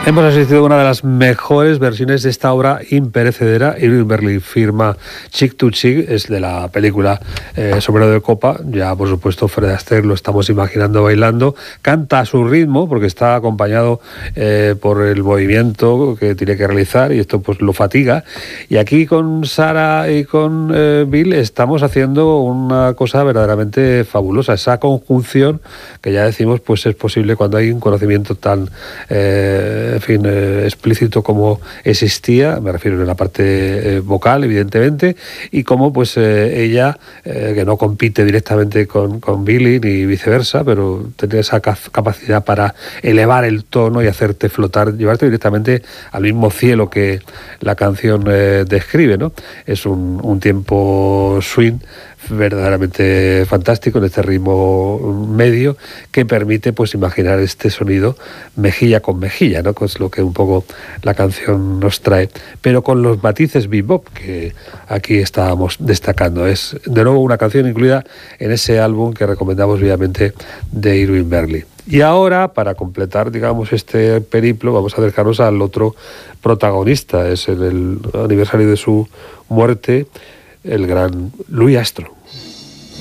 Hemos asistido a una de las mejores versiones de esta obra imperecedera. Irving Berlin firma Chick to Chick, es de la película Sombrero de Copa. Ya, por supuesto, Fred Astaire lo estamos imaginando bailando. Canta a su ritmo porque está acompañado por el movimiento que tiene que realizar y esto pues lo fatiga. Y aquí con Sarah y con Bill estamos haciendo una cosa verdaderamente fabulosa. Esa conjunción que ya decimos pues es posible cuando hay un conocimiento tan explícito como existía, me refiero en la parte vocal, evidentemente, y cómo pues ella, que no compite directamente con Billy ni viceversa, pero tiene esa capacidad para elevar el tono y hacerte flotar, llevarte directamente al mismo cielo que la canción describe, ¿no? Es un tiempo swing verdaderamente fantástico en este ritmo medio que permite pues imaginar este sonido mejilla con mejilla, ¿no? Que es lo que un poco la canción nos trae, pero con los matices bebop que aquí estábamos destacando. Es de nuevo una canción incluida en ese álbum que recomendamos vivamente de Irving Berlin. Y ahora, para completar, digamos, este periplo, vamos a acercarnos al otro protagonista. Es en el aniversario de su muerte, el gran Louis Armstrong.